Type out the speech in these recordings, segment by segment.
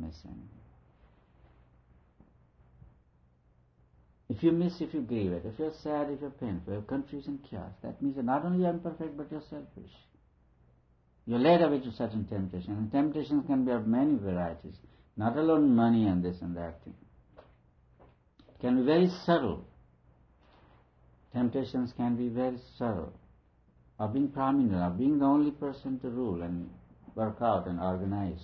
miss anything. If you miss, if you grieve it, if you're sad, if you're painful, if you're confusion, chaos, that means that not only you're imperfect, but you're selfish. You're led away to certain temptations. And temptations can be of many varieties, not alone money and this and that thing. It can be very subtle. Temptations can be very subtle. Of being prominent, of being the only person to rule and work out and organize.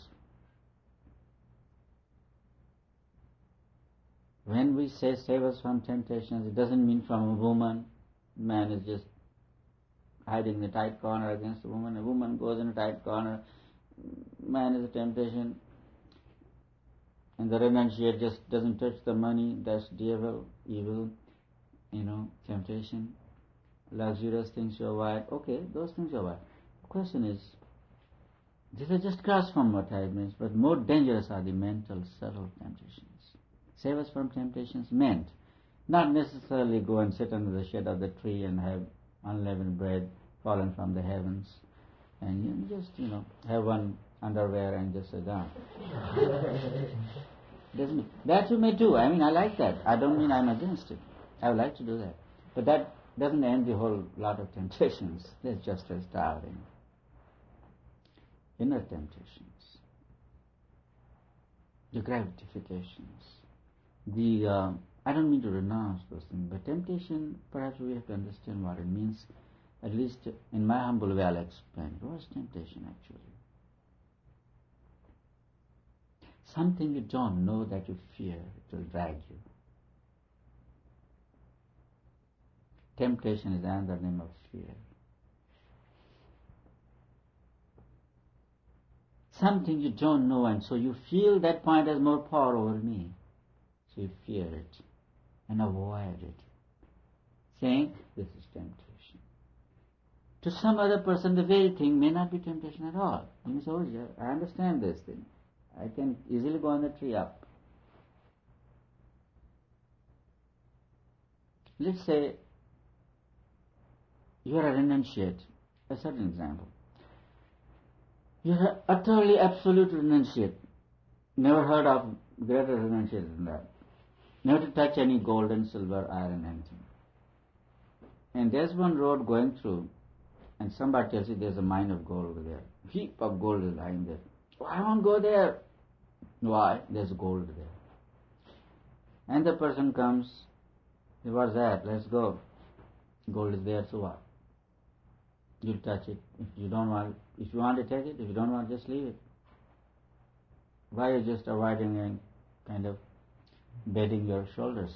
When we say save us from temptations, it doesn't mean from a woman. Man is just hiding in a tight corner against a woman. A woman goes in a tight corner. Man is a temptation. And the renunciate just doesn't touch the money. That's devil, evil, temptation. Luxurious things you avoid. Okay, those things you avoid. The question is, these are just cross from what I meant, but more dangerous are the mental, subtle temptations. Save us from temptations meant not necessarily go and sit under the shade of the tree and have unleavened bread fallen from the heavens and just have one underwear and just sit down. That you may do. I like that. I don't mean I'm against it. I would like to do that. But that doesn't end the whole lot of temptations. That's just a starting. Inner temptations, the gratifications, I don't mean to renounce those things, but temptation, perhaps we have to understand what it means. At least in my humble way, I'll explain. What is temptation actually? Something you don't know that you fear, it will drag you. Temptation is another name of fear. Something you don't know, and so you feel that point has more power over me. So you fear it and avoid it, saying, this is temptation. To some other person, the very thing may not be temptation at all. You say, oh, yeah, I understand this thing. I can easily go on the tree up. Let's say you are a renunciate, a certain example. You are utterly absolute renunciate. Never heard of greater renunciate than that. Never to touch any gold and silver, iron, anything. And there's one road going through, and somebody tells you there's a mine of gold over there. A heap of gold is lying there. Oh, I won't go there. Why? There's gold there. And the person comes, what's that? Let's go. Gold is there, so what? You'll touch it. If you want to take it, if you don't want, just leave it. Why are you just avoiding and kind of bedding your shoulders?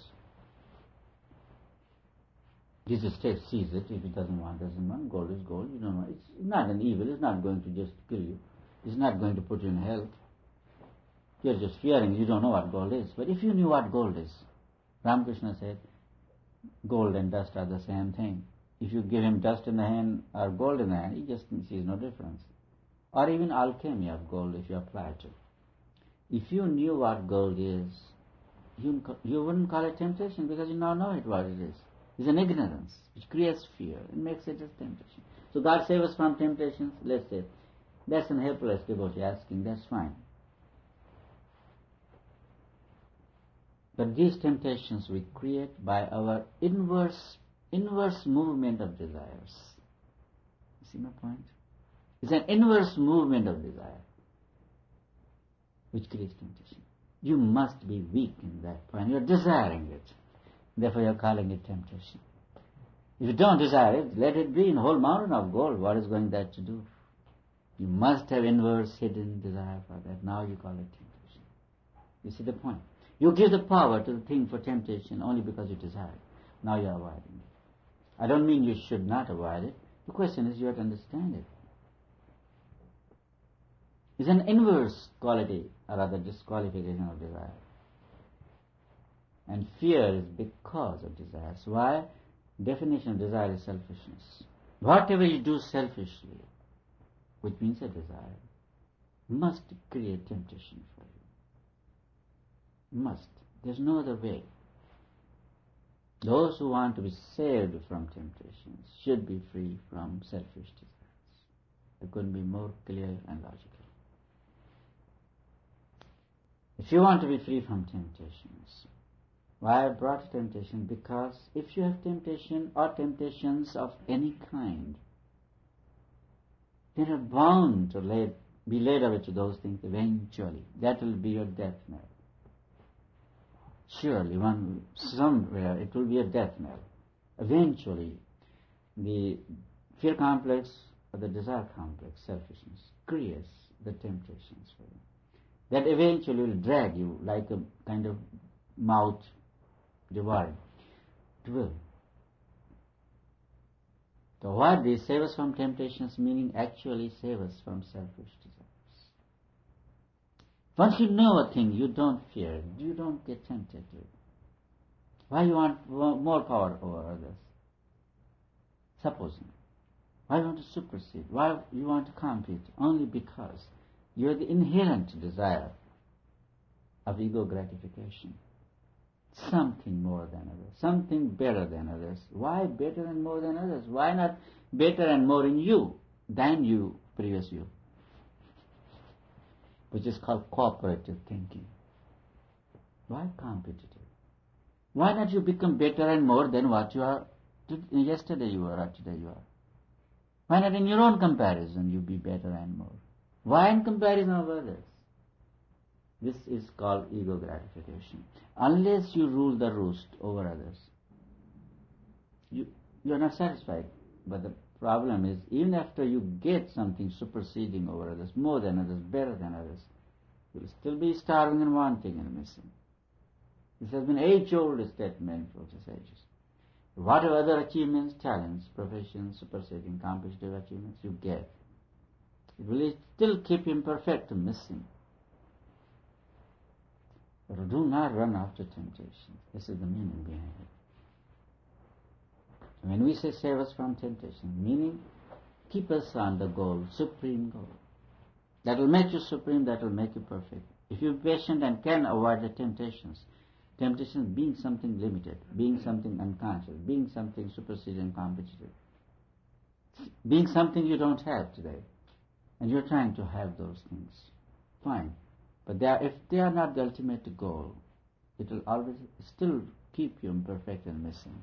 Jesus sees it. If he doesn't want, gold is gold. You don't want. It's not an evil. It's not going to just kill you. It's not going to put you in hell. You're just fearing. You don't know what gold is. But if you knew what gold is, Ramakrishna said, gold and dust are the same thing. If you give him dust in the hand or gold in the hand, he just sees no difference. Or even alchemy of gold, if you apply it to. If you knew what gold is, you wouldn't call it temptation because you now know it what it is. It's an ignorance which creates fear and makes it a temptation. So God save us from temptations, let's say. That's an helpless devotee asking, that's fine. But these temptations we create by our inverse movement of desires. You see my point? It's an inverse movement of desire which creates temptation. You must be weak in that point. You're desiring it. Therefore you're calling it temptation. If you don't desire it, let it be in a whole mountain of gold. What is going that to do? You must have inverse hidden desire for that. Now you call it temptation. You see the point? You give the power to the thing for temptation only because you desire it. Now you're avoiding it. I don't mean you should not avoid it. The question is you have to understand it. It's an inverse quality, or rather disqualification of desire. And fear is because of desire. So why? Definition of desire is selfishness. Whatever you do selfishly, which means a desire, must create temptation for you. Must. There's no other way. Those who want to be saved from temptations should be free from selfish desires. It couldn't be more clear and logical. If you want to be free from temptations, why I brought temptation? Because if you have temptation or temptations of any kind, you are bound to be led away to those things eventually. That will be your death knell. Surely, somewhere it will be a death knell. Eventually, the fear complex or the desire complex, selfishness, creates the temptations for you. That eventually will drag you like a kind of mouth devoured. It will. So what they save us from temptations, meaning actually save us from selfish desires. Once you know a thing, you don't fear, you don't get tempted to it. Why you want more power over others? Supposing. Why you want to supersede? Why you want to compete? Only because you have the inherent desire of ego gratification. Something more than others, something better than others. Why better and more than others? Why not better and more in you than you, previous you? Which is called cooperative thinking. Why competitive? Why not you become better and more than what you are yesterday you were or today you are? Why not in your own comparison you be better and more? Why in comparison of others? This is called ego gratification. Unless you rule the roost over others, you are not satisfied. But the problem is, even after you get something superseding over others, more than others, better than others, you will still be starving and wanting and missing. This has been age-old statement for the sages. Whatever other achievements, talents, professions, superseding, competitive achievements you get, it will still keep you imperfect and missing. But do not run after temptation. This is the meaning behind it. When we say save us from temptation, meaning keep us on the goal, supreme goal. That will make you supreme, that will make you perfect. If you're patient and can avoid the temptations being something limited, being something unconscious, being something superseding competitive, being something you don't have today, and you're trying to have those things, fine. But if they are not the ultimate goal, it will always still keep you imperfect and missing.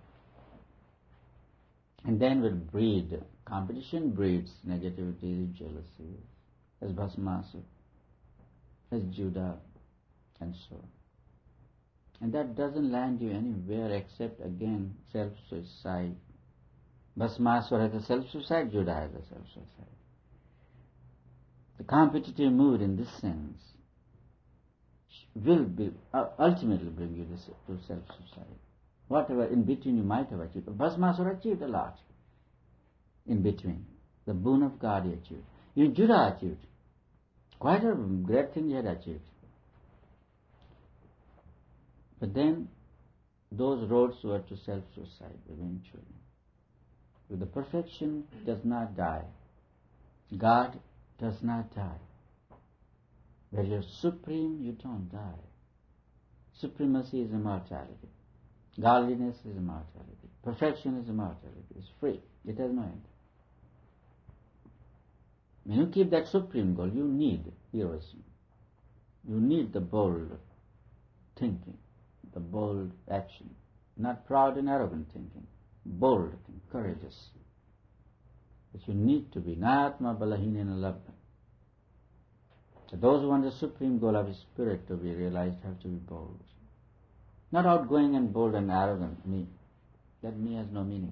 And then will breed. Competition breeds negativity, jealousy, as Bhasmasura, as Judah, and so on. And that doesn't land you anywhere except, again, self-suicide. Bhasmasura has a self-suicide, Judah has a self-suicide. The competitive mood in this sense will ultimately bring you to self-suicide. Whatever in between you might have achieved. Bhasmasura achieved a lot in between. The boon of God he achieved. Even Judah achieved. Quite a great thing he had achieved. But then those roads were to self-suicide eventually. With the perfection does not die. God does not die. Where you're supreme, you don't die. Supremacy is immortality. Godliness is immortality. Perfection is immortality. It's free. It has no end. When you keep that supreme goal, you need heroism. You need the bold thinking, the bold action. Not proud and arrogant thinking. Bold thinking, courageous. But you need to be Natma Balahinena Labdha. So those who want the supreme goal of his spirit to be realized have to be bold. Not outgoing and bold and arrogant, me. That me has no meaning.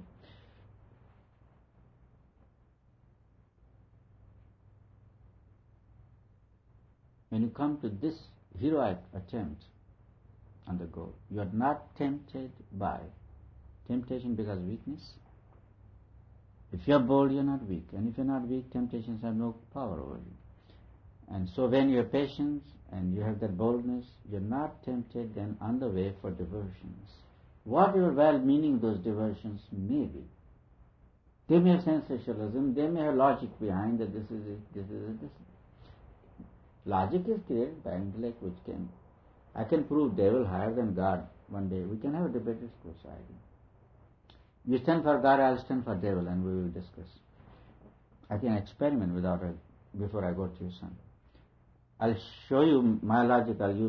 When you come to this heroic attempt on the goal, you are not tempted by temptation because of weakness. If you are bold, you are not weak. And if you are not weak, temptations have no power over you. And so when you have patience and you have that boldness, you are not tempted then on the way for diversions. Whatever well-meaning those diversions may be. They may have sensationalism, they may have logic behind that this is it, this is it, this is it. Logic is created by intellect which I can prove devil higher than God one day. We can have a debate society. You stand for God, I'll stand for devil, and we will discuss. I can experiment before I go to your son. I'll show you my logic, I'll use